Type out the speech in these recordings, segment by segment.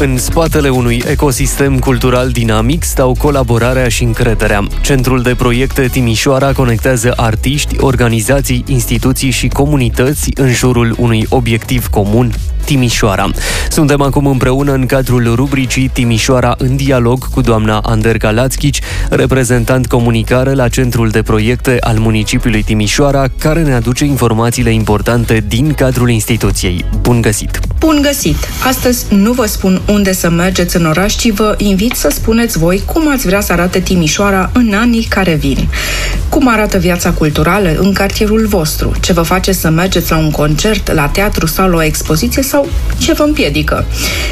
În spatele unui ecosistem cultural dinamic stau colaborarea și încrederea. Centrul de proiecte Timișoara conectează artiști, organizații, instituții și comunități în jurul unui obiectiv comun: Timișoara. Suntem acum împreună în cadrul rubricii Timișoara în dialog cu doamna Anderca Lațchici, reprezentant comunicare la Centrul de Proiecte al municipiului Timișoara, care ne aduce informațiile importante din cadrul instituției. Bun găsit! Bun găsit! Astăzi nu vă spun unde să mergeți în oraș, ci vă invit să spuneți voi cum ați vrea să arate Timișoara în anii care vin. Cum arată viața culturală în cartierul vostru? Ce vă face să mergeți la un concert, la teatru sau la o expoziție sau ce vă împiedică?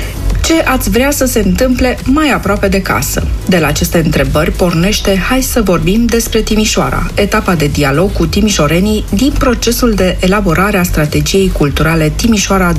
Ce ați vrea să se întâmple mai aproape de casă? De la aceste întrebări pornește Hai să vorbim despre Timișoara, etapa de dialog cu timișorenii din procesul de elaborare a strategiei culturale Timișoara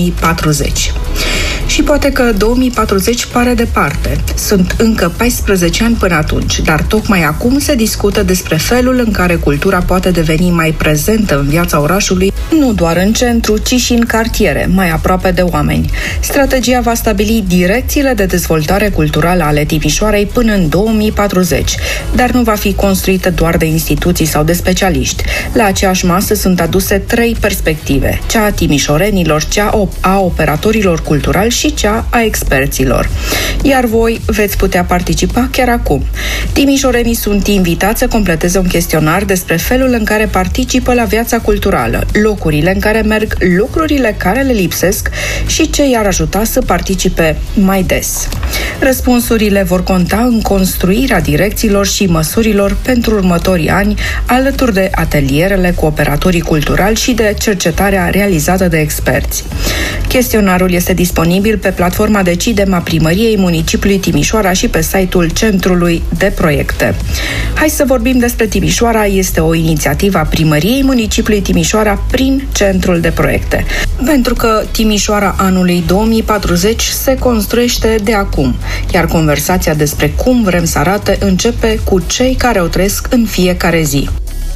2040. Și poate că 2040 pare departe. Sunt încă 14 ani până atunci, dar tocmai acum se discută despre felul în care cultura poate deveni mai prezentă în viața orașului, nu doar în centru, ci și în cartiere, mai aproape de oameni. Strategia va stabili direcțiile de dezvoltare culturală ale Timișoarei până în 2040, dar nu va fi construită doar de instituții sau de specialiști. La aceeași masă sunt aduse 3 perspective: cea a timișorenilor, cea a operatorilor culturali și cea a experților. Iar voi veți putea participa chiar acum. Timișorenii sunt invitați să completeze un chestionar despre felul în care participă la viața culturală, locurile în care merg, lucrurile care le lipsesc și ce i-ar ajuta să participe mai des. Răspunsurile vor conta în construirea direcțiilor și măsurilor pentru următorii ani, alături de atelierele cu operatorii culturali și de cercetarea realizată de experți. Chestionarul este disponibil pe platforma Decidem a Primăriei Municipiului Timișoara și pe site-ul Centrului de Proiecte. Hai să vorbim despre Timișoara este o inițiativă a Primăriei Municipiului Timișoara prin Centrul de Proiecte. Pentru că Timișoara anului 2040 se construiește de acum, iar conversația despre cum vrem să arate începe cu cei care o trăiesc în fiecare zi.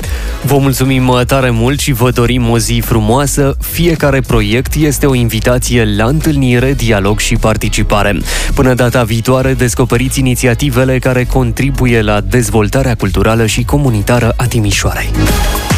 Vă mulțumim tare mult și vă dorim o zi frumoasă. Fiecare proiect este o invitație la întâlnire, dialog și participare. Până data viitoare, descoperiți inițiativele care contribuie la dezvoltarea culturală și comunitară a Timișoarei.